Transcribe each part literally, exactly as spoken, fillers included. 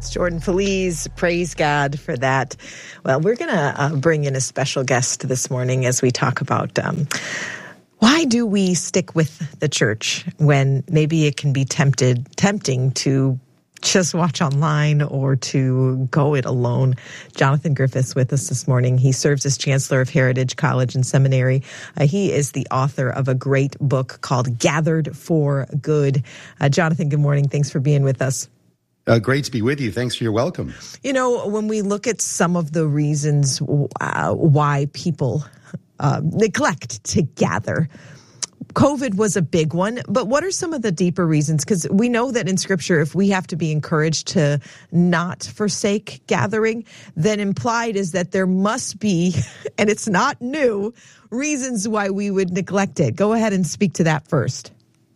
It's Jordan Feliz. Praise God for that. Well, we're going to uh, bring in a special guest this morning as we talk about um, why do we stick with the church when maybe it can be tempted, tempting to just watch online or to go it alone. Jonathan Griffiths with us this morning. He serves as Chancellor of Heritage College and Seminary. Uh, he is the author of a great book called Gathered for Good. Uh, Jonathan, good morning. Thanks for being with us. Uh, great to be with you. Thanks for your welcome. You know, when we look at some of the reasons uh, why people uh, neglect to gather, COVID was a big one, but what are some of the deeper reasons? Because we know that in Scripture, if we have to be encouraged to not forsake gathering, then implied is that there must be, and it's not new, reasons why we would neglect it. Go ahead and speak to that first.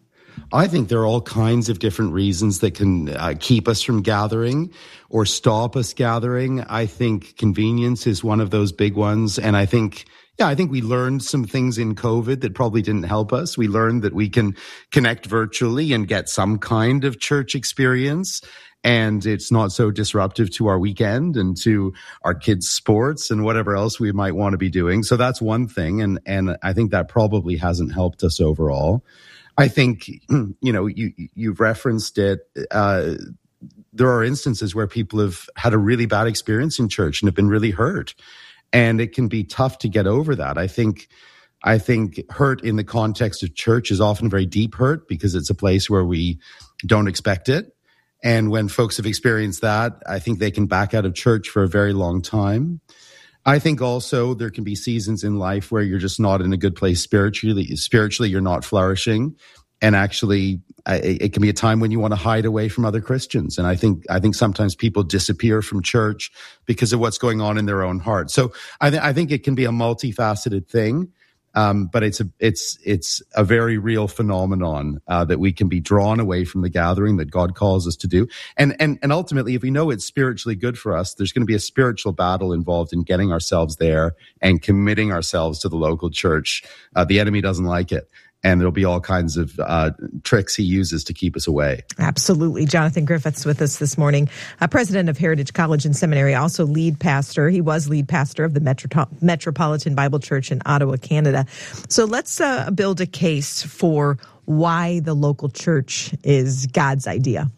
I think there are all kinds of different reasons that can uh, keep us from gathering or stop us gathering. I think convenience is one of those big ones, and I think Yeah, I think we learned some things in COVID that probably didn't help us. We learned that we can connect virtually and get some kind of church experience, and it's not so disruptive to our weekend and to our kids' sports and whatever else we might want to be doing. So that's one thing, and and I think that probably hasn't helped us overall. I think, you know, you, you've referenced it. Uh, there are instances where people have had a really bad experience in church and have been really hurt. And it can be tough to get over that. I think, I think hurt in the context of church is often very deep hurt because it's a place where we don't expect it. And when folks have experienced that, I think they can back out of church for a very long time. I think also there can be seasons in life where you're just not in a good place spiritually. Spiritually, you're not flourishing. And actually, it can be a time when you want to hide away from other Christians. And I think I think sometimes people disappear from church because of what's going on in their own heart. So I, th- I think it can be a multifaceted thing, um, but it's a it's it's a very real phenomenon uh, that we can be drawn away from the gathering that God calls us to do. And and and ultimately, if we know it's spiritually good for us, there's going to be a spiritual battle involved in getting ourselves there and committing ourselves to the local church. Uh, the enemy doesn't like it. And there'll be all kinds of uh, tricks he uses to keep us away. Absolutely. Jonathan Griffiths with us this morning, uh, president of Heritage College and Seminary, also lead pastor. He was lead pastor of the Metro- Metropolitan Bible Church in Ottawa, Canada. So let's uh, build a case for why the local church is God's idea.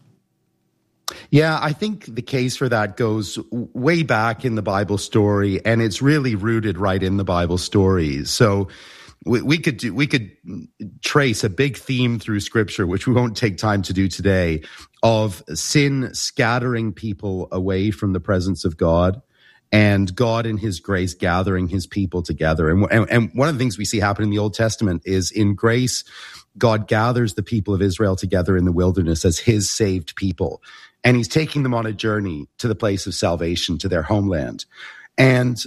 Yeah, I think the case for that goes way back in the Bible story, and it's really rooted right in the Bible stories. So We, we could do, we could trace a big theme through Scripture, which we won't take time to do today, of sin scattering people away from the presence of God, and God in His grace gathering His people together. And, and, and one of the things we see happen in the Old Testament is in grace, God gathers the people of Israel together in the wilderness as His saved people, and He's taking them on a journey to the place of salvation, to their homeland. And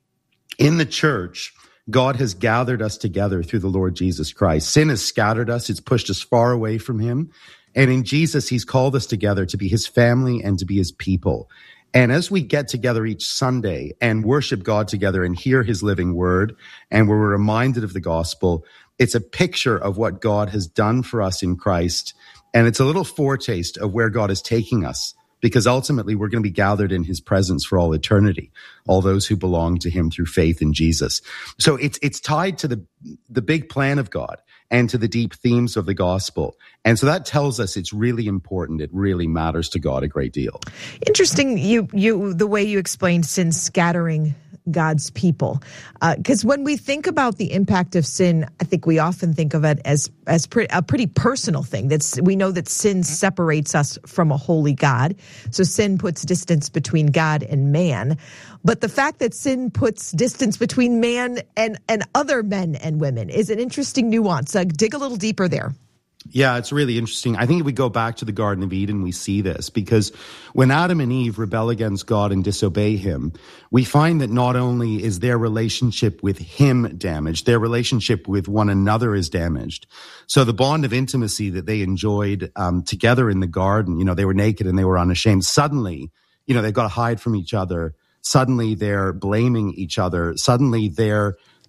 in the church, God has gathered us together through the Lord Jesus Christ. Sin has scattered us. It's pushed us far away from Him. And in Jesus, He's called us together to be His family and to be His people. And as we get together each Sunday and worship God together and hear His living word, and we're reminded of the gospel, it's a picture of what God has done for us in Christ. And it's a little foretaste of where God is taking us, because ultimately we're going to be gathered in His presence for all eternity, all those who belong to Him through faith in Jesus. So it's it's tied to the the big plan of God and to the deep themes of the gospel. And so that tells us it's really important. It really matters to God a great deal. Interesting, you you the way you explained sin scattering God's people. Because uh, when we think about the impact of sin, I think we often think of it as as pre- a pretty personal thing. That's we know that sin separates us from a holy God. So sin puts distance between God and man. But the fact that sin puts distance between man and, and other men and women is an interesting nuance. Uh, dig a little deeper there. Yeah, it's really interesting. I think if we go back to the Garden of Eden, we see this, because when Adam and Eve rebel against God and disobey Him, we find that not only is their relationship with Him damaged, their relationship with one another is damaged. So the bond of intimacy that they enjoyed um, together in the garden, you know, they were naked and they were unashamed. Suddenly, you know, they've got to hide from each other. Suddenly they're blaming each other. Suddenly they're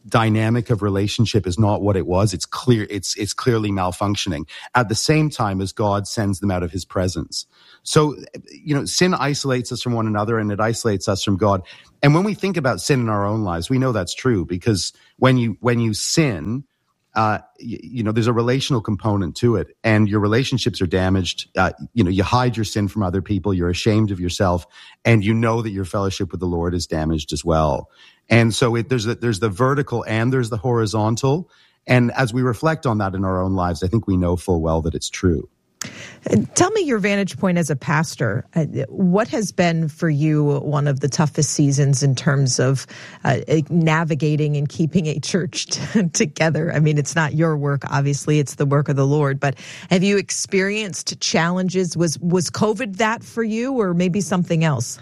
dynamic of relationship is not what it was. It's clear, it's, it's clearly malfunctioning at the same time as God sends them out of his presence. So, you know, sin isolates us from one another and it isolates us from God. And when we think about sin in our own lives, we know that's true because when you, when you sin, uh, you, you know, there's a relational component to it and your relationships are damaged. Uh, you know, you hide your sin from other people. You're ashamed of yourself and you know that your fellowship with the Lord is damaged as well. And so it, there's, a, there's the vertical and there's the horizontal. And as we reflect on that in our own lives, I think we know full well that it's true. Tell me your vantage point as a pastor. What has been for you one of the toughest seasons in terms of uh, navigating and keeping a church t- together? I mean, it's not your work, obviously, it's the work of the Lord, but have you experienced challenges? Was was COVID that for you or maybe something else?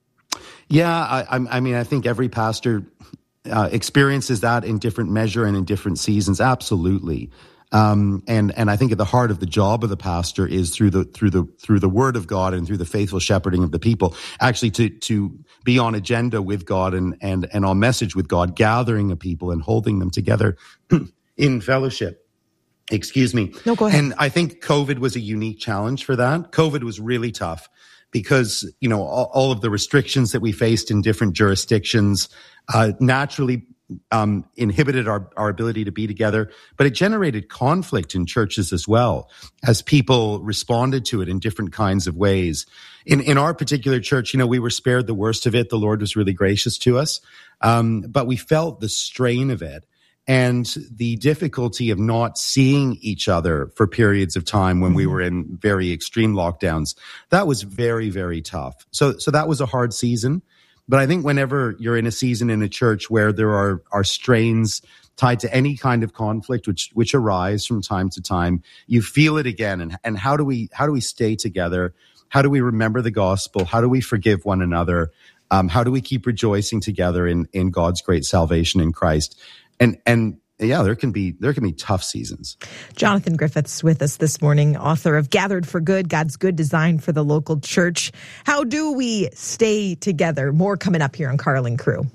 Yeah, I, I mean, I think every pastor uh, experiences that in different measure and in different seasons. Absolutely. Um, and, and I think at the heart of the job of the pastor is through the, through the, through the word of God and through the faithful shepherding of the people, actually to, to be on agenda with God and, and, and on message with God, gathering a people and holding them together in fellowship. Excuse me. No, go ahead. And I think COVID was a unique challenge for that. COVID was really tough because, you know, all, all of the restrictions that we faced in different jurisdictions, uh, naturally Um, inhibited our, our ability to be together, but it generated conflict in churches as well as people responded to it in different kinds of ways. In, in our particular church, you know, we were spared the worst of it. The Lord was really gracious to us. Um, but we felt the strain of it and the difficulty of not seeing each other for periods of time when we were in very extreme lockdowns. That was very, very tough. So, so that was a hard season. But I think whenever you're in a season in a church where there are, are strains tied to any kind of conflict, which, which arise from time to time, you feel it again. And, and how do we, how do we stay together? How do we remember the gospel? How do we forgive one another? Um, how do we keep rejoicing together in, in God's great salvation in Christ? And, and, yeah, there can be there can be tough seasons. Jonathan Griffiths with us this morning, author of Gathered for Good, God's Good Design for the Local Church. How do we stay together? More coming up here on Carl Crew.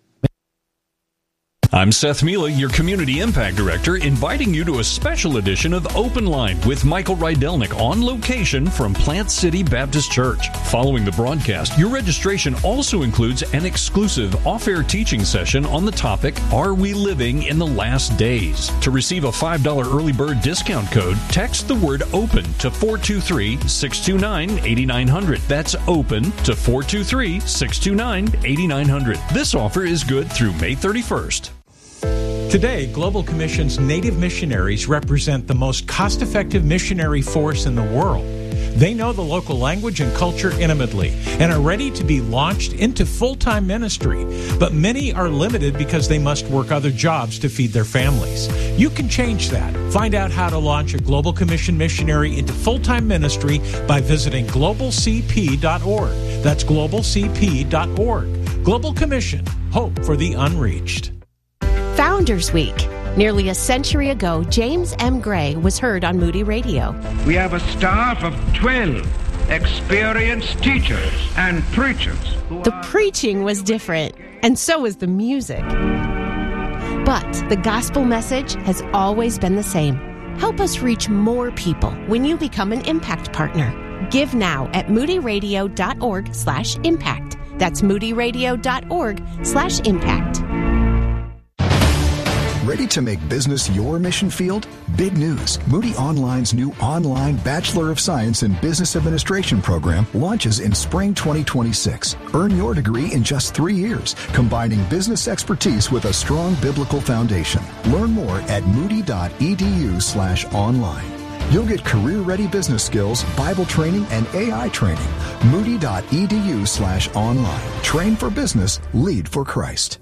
I'm Seth Mila, your Community Impact Director, inviting you to a special edition of Open Line with Michael Rydelnik on location from Plant City Baptist Church. Following the broadcast, your registration also includes an exclusive off-air teaching session on the topic, Are We Living in the Last Days? To receive a five dollars early bird discount code, text the word OPEN to four two three, six two nine, eight nine zero zero. That's OPEN to four two three, six two nine, eight nine zero zero. This offer is good through May thirty-first. Today, Global Commission's Native missionaries represent the most cost-effective missionary force in the world. They know the local language and culture intimately and are ready to be launched into full-time ministry. But many are limited because they must work other jobs to feed their families. You can change that. Find out how to launch a Global Commission missionary into full-time ministry by visiting global c p dot org. That's global c p dot org. Global Commission, hope for the unreached. Founders Week. Nearly a century ago, James M. Gray was heard on Moody Radio. We have a staff of twelve experienced teachers and preachers. The preaching was different, and so was the music. But the gospel message has always been the same. Help us reach more people when you become an impact partner. Give now at moodyradio.org slash impact. That's moodyradio.org slash impact. Ready to make business your mission field? Big news. Moody Online's new online Bachelor of Science in Business Administration program launches in spring twenty twenty-six. Earn your degree in just three years, combining business expertise with a strong biblical foundation. Learn more at moody.edu slash online. You'll get career-ready business skills, Bible training, and A I training. Moody.edu slash online. Train for business, lead for Christ.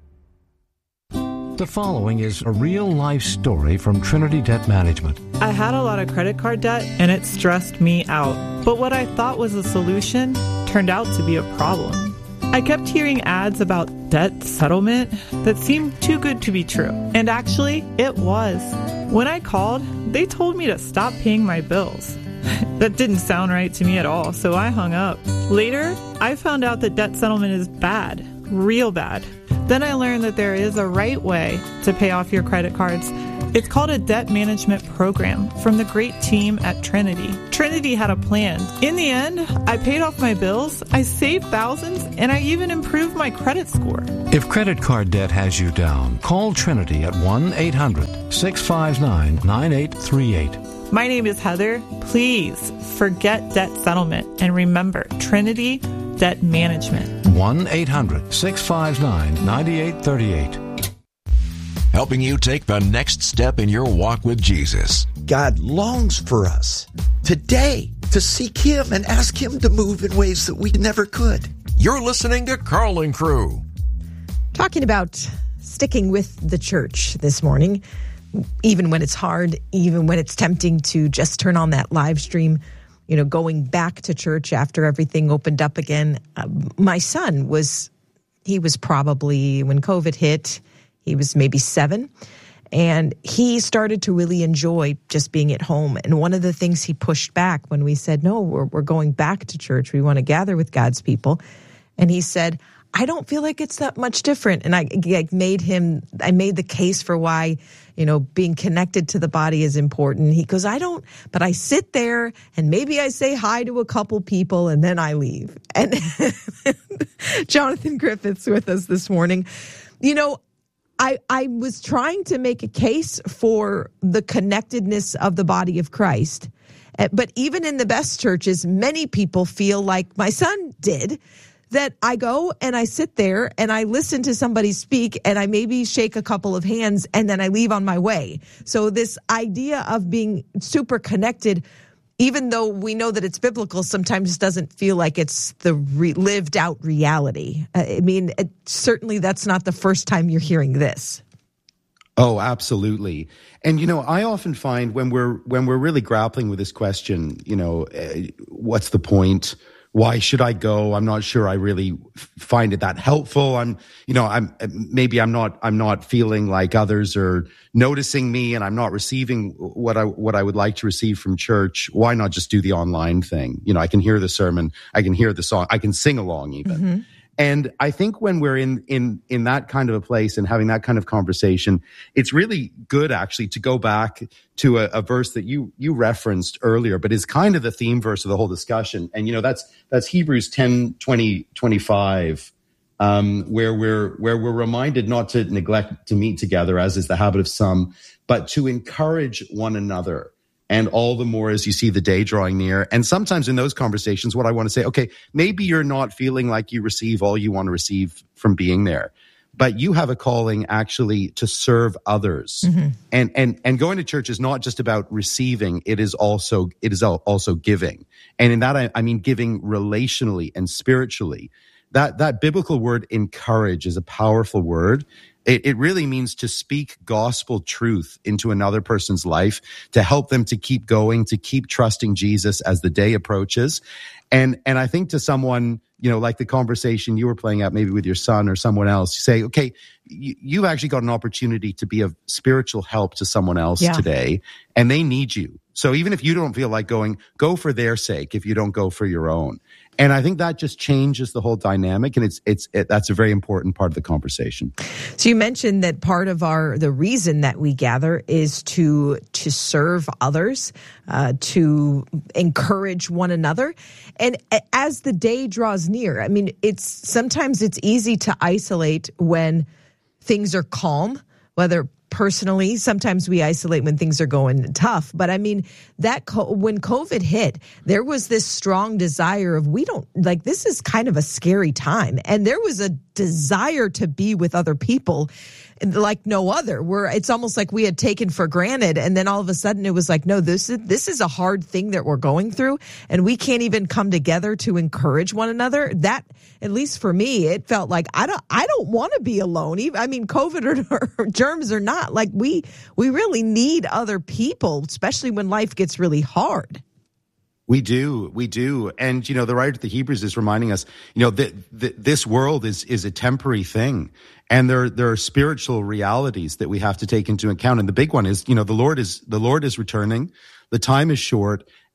The following is a real-life story from Trinity Debt Management. I had a lot of credit card debt, and it stressed me out. But what I thought was a solution turned out to be a problem. I kept hearing ads about debt settlement that seemed too good to be true. And actually, it was. When I called, they told me to stop paying my bills. That didn't sound right to me at all, so I hung up. Later, I found out that debt settlement is bad, real bad. Then I learned that there is a right way to pay off your credit cards. It's called a debt management program from the great team at Trinity. Trinity had a plan. In the end, I paid off my bills, I saved thousands, and I even improved my credit score. If credit card debt has you down, call Trinity at one eight hundred six five nine nine eight three eight. My name is Heather. Please forget debt settlement and remember Trinity Debt Management. one eight hundred six five nine nine eight three eight. Helping you take the next step in your walk with Jesus. God longs for us today to seek Him and ask Him to move in ways that we never could. You're listening to Carl and Crew. Talking about sticking with the church this morning, even when it's hard, even when it's tempting to just turn on that live stream, you know, going back to church after everything opened up again. Uh, my son was, he was probably, when COVID hit, he was maybe seven, and he started to really enjoy just being at home. And one of the things he pushed back when we said, no, we're, we're going back to church, we want to gather with God's people. And he said, I don't feel like it's that much different. And I, I made him, I made the case for why, you know, being connected to the body is important. He goes, I don't, but I sit there and maybe I say hi to a couple people and then I leave. And Jonathan Griffith's with us this morning. You know, I, I was trying to make a case for the connectedness of the body of Christ. But even in the best churches, many people feel like my son did, that I go and I sit there and I listen to somebody speak and I maybe shake a couple of hands and then I leave on my way. So this idea of being super connected, even though we know that it's biblical, sometimes doesn't feel like it's the re- lived out reality. I mean, it, certainly that's not the first time you're hearing this. Oh, absolutely. And, you know, I often find when we're, when we're really grappling with this question, you know, uh, what's the point? Why should I go? I'm not sure I really find it that helpful. I'm, you know, I'm, maybe I'm not, I'm not feeling like others are noticing me and I'm not receiving what I, what I would like to receive from church. Why not just do the online thing? You know, I can hear the sermon, I can hear the song, I can sing along even. Mm-hmm. And I think when we're in, in, in that kind of a place and having that kind of conversation, it's really good actually to go back to a, a verse that you, you referenced earlier, but is kind of the theme verse of the whole discussion. And, you know, that's, that's Hebrews ten, twenty, twenty-five, um, where we're, where we're reminded not to neglect to meet together, as is the habit of some, but to encourage one another. And all the more as you see the day drawing near. And sometimes in those conversations, what I want to say, okay, maybe you're not feeling like you receive all you want to receive from being there, but you have a calling actually to serve others. Mm-hmm. And, and, and going to church is not just about receiving. It is also, it is also giving. And in that, I, I mean, giving relationally and spiritually. That, that biblical word encourage is a powerful word. It, it really means to speak gospel truth into another person's life, to help them to keep going, to keep trusting Jesus as the day approaches. And, and I think to someone, you know, like the conversation you were playing out maybe with your son or someone else, you say, okay, you, you've actually got an opportunity to be of spiritual help to someone else yeah. today, and they need you. So even if you don't feel like going, go for their sake if you don't go for your own. And I think that just changes the whole dynamic, and it's it's it, that's a very important part of the conversation. So you mentioned that part of our the reason that we gather is to to serve others, uh, to encourage one another, and as the day draws near, I mean, it's sometimes it's easy to isolate when things are calm, whether personally, sometimes we isolate when things are going tough. But I mean, that co- when COVID hit, there was this strong desire of we don't like this is kind of a scary time. And there was a desire to be with other people like no other, where it's almost like we had taken for granted. And then all of a sudden it was like, no, this is, this is a hard thing that we're going through. And we can't even come together to encourage one another. That, at least for me, it felt like I don't, I don't want to be alone. Even, I mean, COVID or, or germs or not, like we, we really need other people, especially when life gets really hard. We do, we do. And, you know, the writer of the Hebrews is reminding us, you know, that this world is is a temporary thing. And there, there are spiritual realities that we have to take into account. And the big one is, you know, the Lord is, the Lord is returning. The time is short.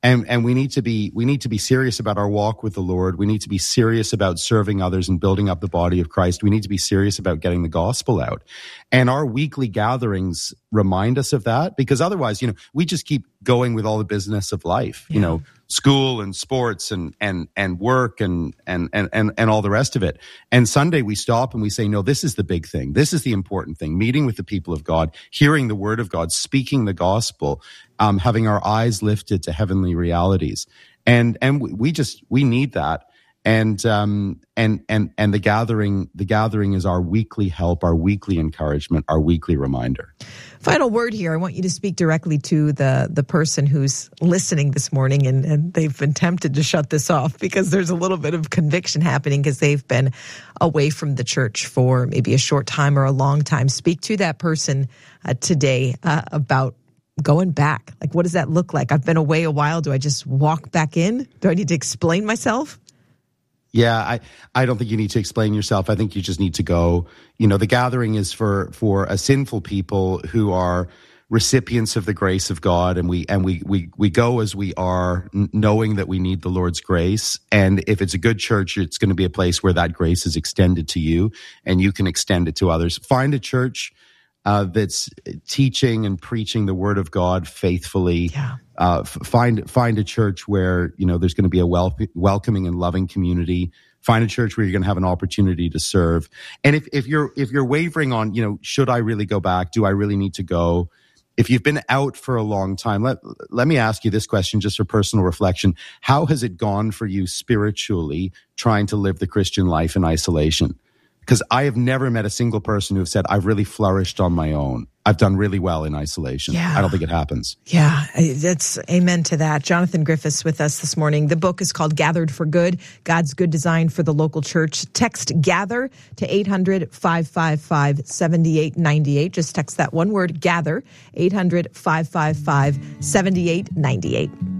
And, and we need to be, we need to be serious about our walk with the Lord. We need to be serious about serving others and building up the body of Christ. We need to be serious about getting the gospel out. And our weekly gatherings remind us of that, because otherwise, you know, we just keep going with all the business of life, yeah. you know, school and sports and, and, and work and, and, and, and, and all the rest of it. And Sunday we stop and we say, no, this is the big thing. This is the important thing. Meeting with the people of God, hearing the word of God, speaking the gospel, um, having our eyes lifted to heavenly realities. And, and we just, we need that. And, um, and, and, and the gathering, the gathering is our weekly help, our weekly encouragement, our weekly reminder. Final word here. I want you to speak directly to the, the person who's listening this morning, and, and they've been tempted to shut this off because there's a little bit of conviction happening because they've been away from the church for maybe a short time or a long time. Speak to that person uh, today uh, about going back. Like, what does that look like? I've been away a while. Do I just walk back in? Do I need to explain myself? Yeah, I, I don't think you need to explain yourself. I think you just need to go. You know, the gathering is for, for a sinful people who are recipients of the grace of God, and we and we we we go as we are, knowing that we need the Lord's grace. And if it's a good church, it's going to be a place where that grace is extended to you, and you can extend it to others. Find a church uh, that's teaching and preaching the Word of God faithfully. Yeah. Uh, f- find find a church where, you know, there's going to be a wel- welcoming and loving community. Find a church where you're going to have an opportunity to serve. And if, if you're if you're wavering on, you know, should I really go back? Do I really need to go? If you've been out for a long time, let let me ask you this question just for personal reflection. How has it gone for you spiritually trying to live the Christian life in isolation? Because I have never met a single person who have said, I've really flourished on my own. I've done really well in isolation. Yeah. I don't think it happens. Yeah, that's amen to that. Jonathan Griffiths with us this morning. The book is called Gathered for Good, God's Good Design for the Local Church. Text GATHER to eight hundred, five five five, seven eight nine eight. Just text that one word, GATHER, eight hundred, five five five, seven eight nine eight.